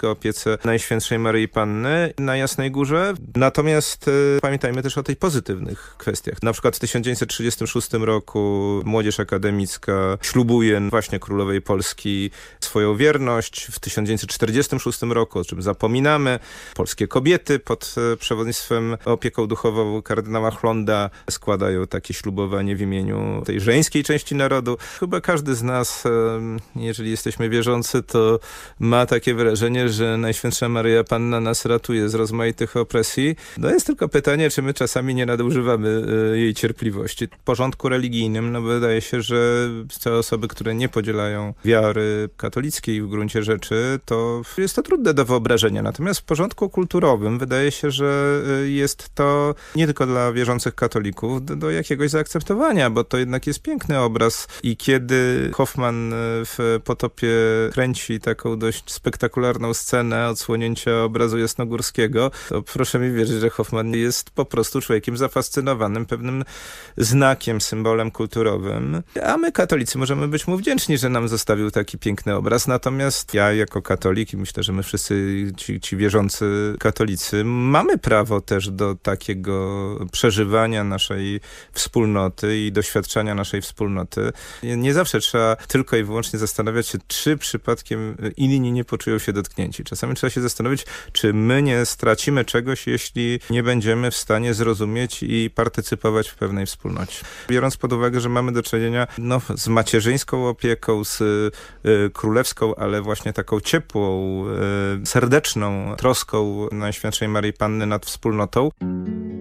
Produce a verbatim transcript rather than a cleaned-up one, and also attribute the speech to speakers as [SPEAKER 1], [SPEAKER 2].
[SPEAKER 1] troskę o opiece Najświętszej Maryi Panny na Jasnej Górze. Natomiast e, pamiętajmy też o tych pozytywnych kwestiach. Na przykład w tysiąc dziewięćset trzydziestym szóstym roku młodzież akademicka ślubuje właśnie królowej Polski swoją wierność. W tysiąc dziewięćset czterdziestym szóstym roku, o czym zapominamy, polskie kobiety pod e, przewodnictwem, opieką duchową kardynała Chlonda składają takie ślubowanie w imieniu tej żeńskiej części narodu. Chyba każdy z nas, jeżeli jesteśmy wierzący, to ma takie wrażenie, że Najświętsza Maryja Panna nas ratuje z rozmaitych opresji. No jest tylko pytanie, czy my czasami nie nadużywamy jej cierpliwości. W porządku religijnym, no wydaje się, że te osoby, które nie podzielają wiary katolickiej w gruncie rzeczy, to jest to trudne do wyobrażenia. Natomiast w porządku kulturowym wydaje się, że jest to nie tylko dla wierzących katolików do, do jakiegoś zaakceptowania, bo to jednak jest piękny obraz. I kiedy Hoffman w Potopie kręci taką dość spektakularną scenę odsłonięcia obrazu jasnogórskiego, to proszę mi wierzyć, że Hoffman jest po prostu człowiekiem zafascynowanym pewnym znakiem, symbolem kulturowym. A my, katolicy, możemy być mu wdzięczni, że nam zostawił taki piękny obraz. Natomiast ja jako katolik i myślę, że my wszyscy ci, ci wierzący katolicy mamy prawo też do takiego przeżywania naszej wspólnoty i doświadczania naszej wspólnoty. Nie zawsze trzeba tylko i wyłącznie zastanawiać się, czy przypadkiem inni nie poczują się dotknięci. Czasami trzeba się zastanowić, czy my nie stracimy czegoś, jeśli nie będziemy w stanie zrozumieć i partycypować w pewnej wspólnocie. Biorąc pod uwagę, że mamy do czynienia no, z macierzyńską opieką, z y, królewską, ale właśnie taką ciepłą, y, serdeczną troską Najświętszej Maryi Panny nad wspólnotą.